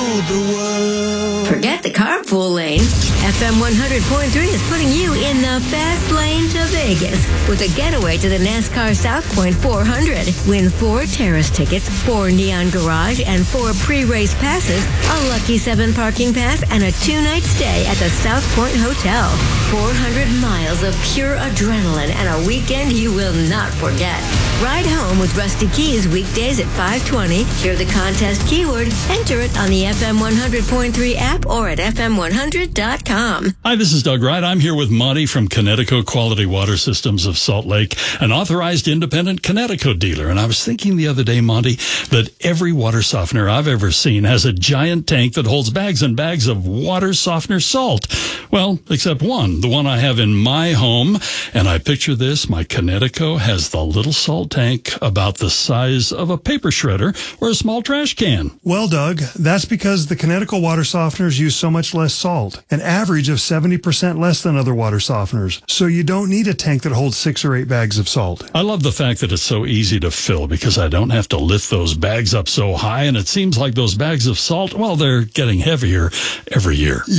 the world. Forget the carpool lane. FM 100.3 is putting you in the fast lane to Vegas with a getaway to the NASCAR South Point 400. Win 4 terrace tickets, 4 Neon Garage, and 4 pre-race passes, a Lucky 7 parking pass, and a 2-night stay at the South Point Hotel. 400 miles of pure adrenaline and a weekend you will not forget. Ride home with Rusty Keys weekdays at 5:20. Hear the contest keyword, enter it on the FM 100.3 app or at FM100.com. Hi, this is Doug Wright. I'm here with Monty from Connecticut Quality Water Systems of Salt Lake, an authorized independent Connecticut dealer. And I was thinking the other day, Monty, that every water softener I've ever seen has a giant tank that holds bags and bags of water softener salt. Well, except one, the one I have in my home. And I picture this, my Connecticut has the little salt tank about the size of a paper shredder or a small trash can. Well, Doug, that's because the Connecticut water softeners use so much less salt, an average of 70% less than other water softeners. So you don't need a tank that holds 6 or 8 bags of salt. I love the fact that it's so easy to fill because I don't have to lift those bags up so high, and it seems like those bags of salt, well, they're getting heavier every year.